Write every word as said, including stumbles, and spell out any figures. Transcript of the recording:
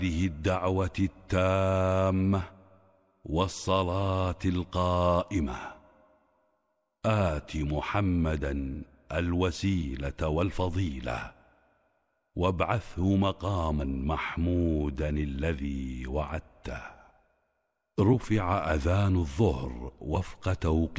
هذه الدعوة التامة والصلاة القائمة آت محمدا الوسيلة والفضيلة وابعثه مقاما محمودا الذي وعدته. رفع أذان الظهر وفق توقيت